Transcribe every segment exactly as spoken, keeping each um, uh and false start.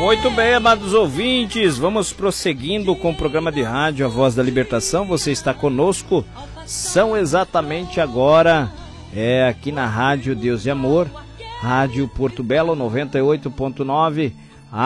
Muito bem, amados ouvintes, vamos prosseguindo com o programa de rádio A Voz da Libertação. Você está conosco, são exatamente agora, é aqui na Rádio Deus e Amor, Rádio Porto Belo noventa e oito ponto nove,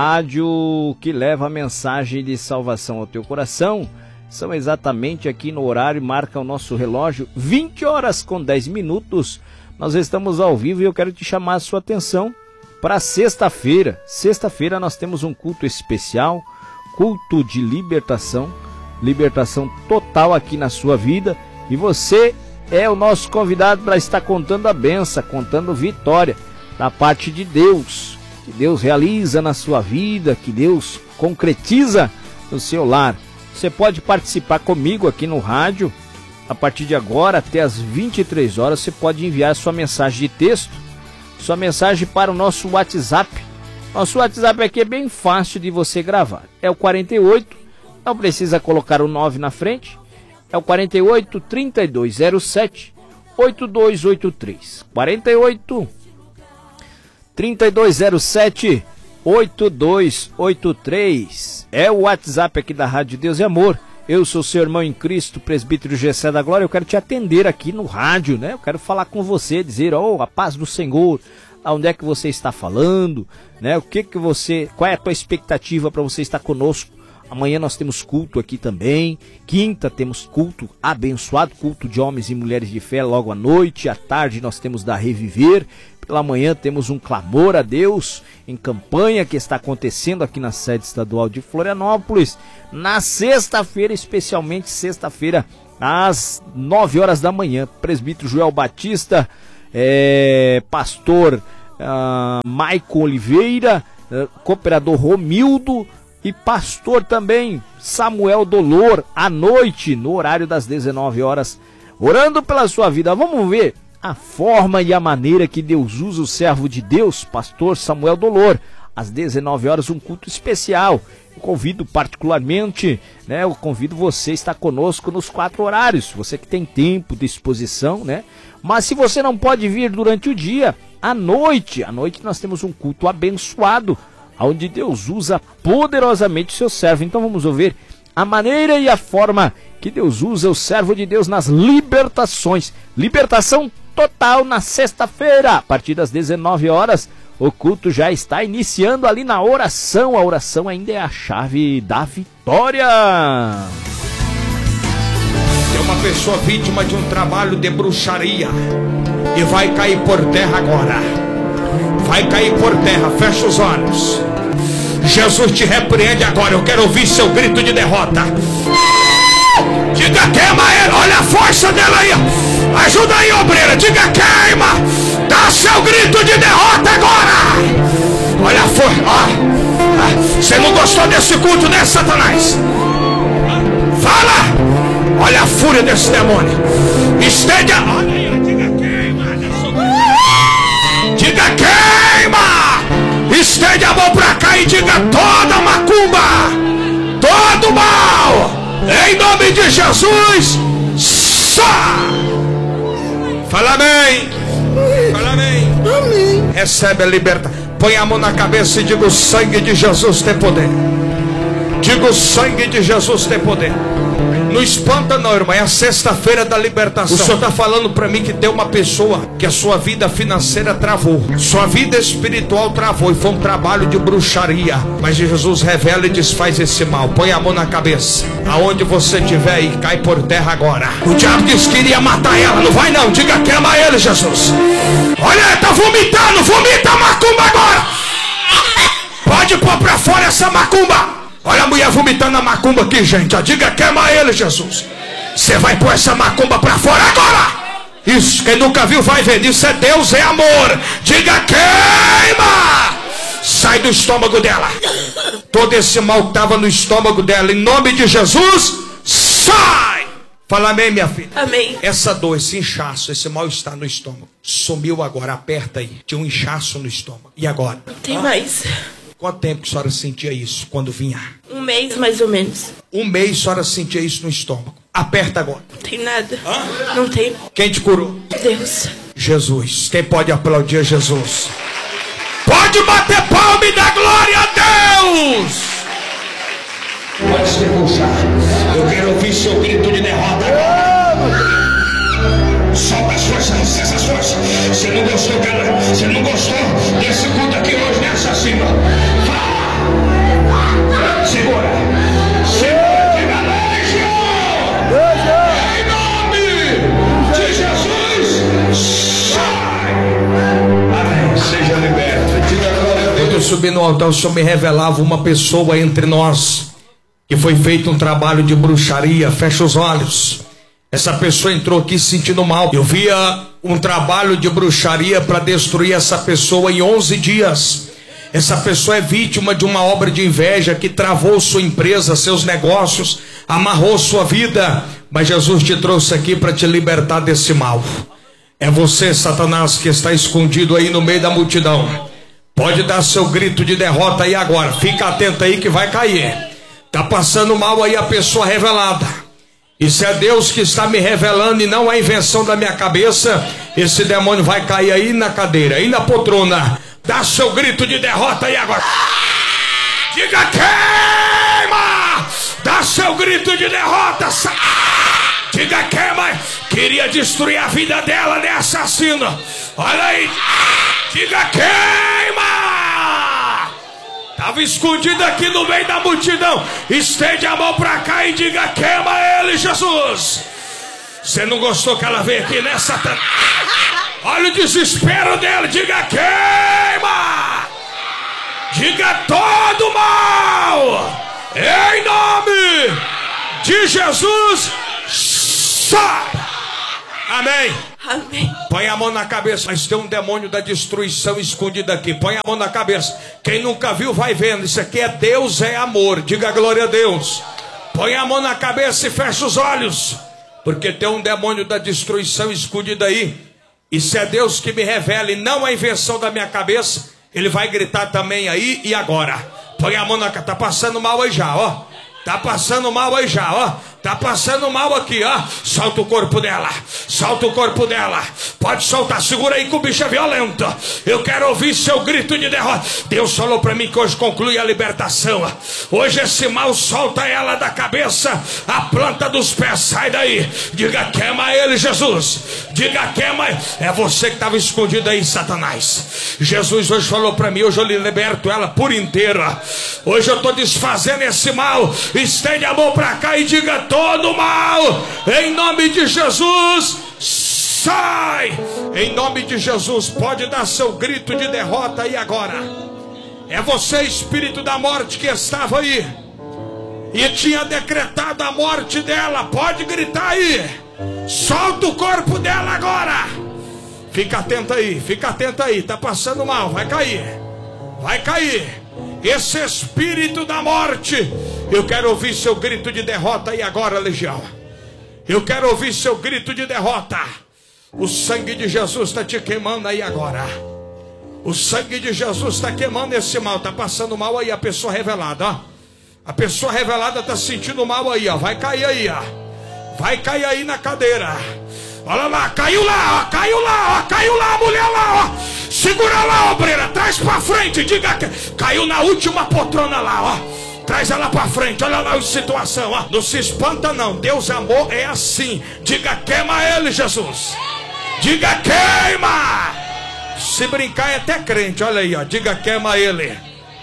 rádio que leva a mensagem de salvação ao teu coração. São exatamente aqui no horário, marca o nosso relógio, vinte horas com dez minutos. Nós estamos ao vivo e eu quero te chamar a sua atenção para sexta-feira. Sexta-feira nós temos um culto especial, culto de libertação, libertação total aqui na sua vida. E você é o nosso convidado para estar contando a benção, contando vitória da parte de Deus, que Deus realiza na sua vida, que Deus concretiza no seu lar. Você pode participar comigo aqui no rádio, a partir de agora até as vinte e três horas, você pode enviar sua mensagem de texto, sua mensagem para o nosso WhatsApp. Nosso WhatsApp aqui é bem fácil de você gravar. É o quarenta e oito, não precisa colocar o nove na frente. É o quarenta e oito, trinta e dois zero sete, oito dois oito três. quarenta e oito, trinta e dois zero sete, oito dois oito três. É o WhatsApp aqui da Rádio Deus e Amor. Eu sou seu irmão em Cristo, presbítero Gessé da Glória. Eu quero te atender aqui no rádio, né? Eu quero falar com você, dizer, oh, a paz do Senhor, aonde é que você está falando, né? O que que você, qual é a tua expectativa para você estar conosco? Amanhã nós temos culto aqui também. Quinta temos culto abençoado, culto de homens e mulheres de fé logo à noite. À tarde nós temos da Reviver. Pela manhã temos um clamor a Deus em campanha que está acontecendo aqui na sede estadual de Florianópolis. Na sexta-feira, especialmente sexta-feira, às nove horas da manhã, presbítero Joel Batista, é, pastor uh, Maicon Oliveira, uh, cooperador Romildo e pastor também Samuel Dolor, à noite, no horário das dezenove horas, orando pela sua vida. Vamos ver a forma e a maneira que Deus usa o servo de Deus, pastor Samuel Dolor. Às dezenove horas, um culto especial. Eu convido particularmente, né, eu convido você a estar conosco nos quatro horários, você que tem tempo, disposição, né? Mas se você não pode vir durante o dia, à noite, à noite nós temos um culto abençoado, onde Deus usa poderosamente o seu servo. Então vamos ouvir a maneira e a forma que Deus usa o servo de Deus nas libertações. Libertação total na sexta-feira, a partir das dezenove horas. O culto já está iniciando ali na oração. A oração ainda é a chave da vitória. É uma pessoa vítima de um trabalho de bruxaria e vai cair por terra agora. Vai cair por terra, fecha os olhos. Jesus te repreende agora. Eu quero ouvir seu grito de derrota. Diga queima ele, olha a força dela aí. Ajuda aí, obreira, diga queima. Dá seu grito de derrota agora. Olha a força. Ah, você não gostou desse culto, né, Satanás? Fala. Olha a fúria desse demônio. Estende a... Olha aí, diga queima. Diga queima. Estende a mão pra cá e diga toda macumba, todo mal, em nome de Jesus, sai. Fala amém. Fala amém. Amém. Recebe a libertação. Põe a mão na cabeça e diga: o sangue de Jesus tem poder. Diga: o sangue de Jesus tem poder. Não espanta não, irmão, é a sexta-feira da libertação. O Senhor está falando para mim que tem uma pessoa que a sua vida financeira travou, sua vida espiritual travou, e foi um trabalho de bruxaria. Mas Jesus revela e desfaz esse mal. Põe a mão na cabeça, aonde você estiver, e cai por terra agora. O diabo disse que iria matar ela, não vai não, diga queima ele, Jesus. Olha, tá vomitando, vomita a macumba agora. Pode pôr pra fora essa macumba. Olha a mulher vomitando a macumba aqui, gente. Ó, diga queima ele, Jesus. Você vai pôr essa macumba pra fora agora. Isso, quem nunca viu vai ver. Isso é Deus, é amor. Diga queima. Sai do estômago dela. Todo esse mal que estava no estômago dela, em nome de Jesus, sai. Fala amém, minha filha. Amém. Essa dor, esse inchaço, esse mal-estar no estômago sumiu agora. Aperta aí. Tinha um inchaço no estômago. E agora? Não tem ah. mais. Quanto tempo que a senhora sentia isso quando vinha? Um mês, mais ou menos. Um mês a senhora sentia isso no estômago. Aperta agora. Não tem nada. Hã? Não tem. Quem te curou? Deus. Jesus. Quem pode aplaudir a Jesus? Pode bater palma e dar glória a subir no altar, o Senhor me revelava uma pessoa entre nós que foi feito um trabalho de bruxaria. Fecha os olhos. Essa pessoa entrou aqui se sentindo mal. Eu via um trabalho de bruxaria para destruir essa pessoa em onze dias. Essa pessoa é vítima de uma obra de inveja que travou sua empresa, seus negócios, amarrou sua vida. Mas Jesus te trouxe aqui para te libertar desse mal. É você, Satanás, que está escondido aí no meio da multidão. Pode dar seu grito de derrota aí agora. Fica atento aí que vai cair. Tá passando mal aí a pessoa revelada. Isso é Deus que está me revelando e não a invenção da minha cabeça. Esse demônio vai cair aí na cadeira, aí na poltrona. Dá seu grito de derrota aí agora. Diga queima! Dá seu grito de derrota. Diga queima! Queria destruir a vida dela, né, assassino? Olha aí. Diga queima! Estava escondido aqui no meio da multidão. Estende a mão pra cá e diga queima ele, Jesus. Você não gostou que ela veio aqui, né, Satanás? Olha o desespero dele. Diga queima. Diga todo mal. Em nome de Jesus. Sai. Amém. Amém. Põe a mão na cabeça. Mas tem um demônio da destruição escondido aqui. Põe a mão na cabeça. Quem nunca viu vai vendo. Isso aqui é Deus, é amor. Diga glória a Deus. Põe a mão na cabeça e fecha os olhos. Porque tem um demônio da destruição escondido aí. Isso é Deus que me revela e não a invenção da minha cabeça. Ele vai gritar também aí e agora. Põe a mão na cabeça. Tá passando mal aí já, ó. Tá passando mal aí já, ó. Tá passando mal aqui, ó. Solta o corpo dela. Solta o corpo dela. Pode soltar. Segura aí que o bicho é violento. Eu quero ouvir seu grito de derrota. Deus falou pra mim que hoje conclui a libertação. Hoje esse mal solta ela da cabeça, a planta dos pés. Sai daí. Diga queima ele, Jesus. Diga queima. É você que estava escondido aí, Satanás. Jesus hoje falou pra mim. Hoje eu lhe liberto ela por inteira. Hoje eu tô desfazendo esse mal. Estende a mão pra cá e diga todo mal, em nome de Jesus, sai, em nome de Jesus. Pode dar seu grito de derrota aí agora. É você, espírito da morte, que estava aí e tinha decretado a morte dela. Pode gritar aí. Solta o corpo dela agora. Fica atento aí, fica atento aí. Tá passando mal, vai cair. Vai cair. Esse espírito da morte, eu quero ouvir seu grito de derrota aí agora, legião. Eu quero ouvir seu grito de derrota. O sangue de Jesus está te queimando aí agora. O sangue de Jesus está queimando esse mal. Está passando mal aí a pessoa revelada, ó. A pessoa revelada está sentindo mal aí, ó. Vai cair aí, ó. Vai cair aí na cadeira. Olha lá, caiu lá, ó. Caiu lá, ó. Caiu lá a mulher lá, ó. Segura lá, obreira, traz pra frente. Diga que caiu na última poltrona lá, ó. Traz ela pra frente, olha lá a situação, ó. Não se espanta não, Deus amor é assim. Diga queima ele, Jesus. Diga queima. Se brincar é até crente, olha aí, ó. Diga queima ele.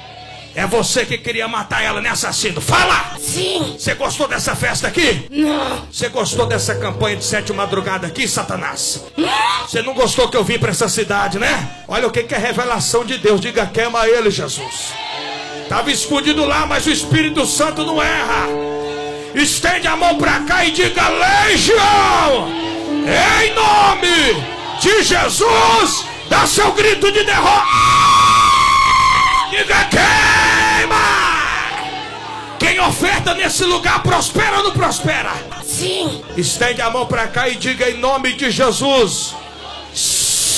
É você que queria matar ela, né, assassino? Fala! Sim. Você gostou dessa festa aqui? Não. Você gostou dessa campanha de sete madrugada aqui, Satanás? Você não gostou que eu vim pra essa cidade, né? Olha o que que é revelação de Deus. Diga queima ele, Jesus. Estava escondido lá, mas o Espírito Santo não erra. Estende a mão pra cá e diga legião. Em nome de Jesus. Dá seu grito de derrota. Diga queima. Quem oferta nesse lugar prospera ou não prospera? Sim. Estende a mão pra cá e diga em nome de Jesus.